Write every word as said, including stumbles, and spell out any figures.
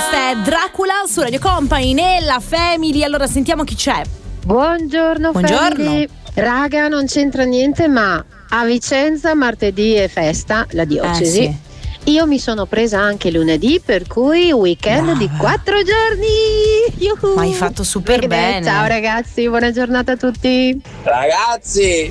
Questa è Dracula su Radio Company nella Family. Allora sentiamo chi c'è. Buongiorno, Buongiorno. family. Raga, non c'entra niente, ma a Vicenza martedì è festa, la diocesi. Eh, sì. Io mi sono presa anche lunedì, per cui weekend Brava. di quattro giorni. Yuhu. Ma hai fatto super Bene, bene. Ciao ragazzi, buona giornata a tutti. Ragazzi,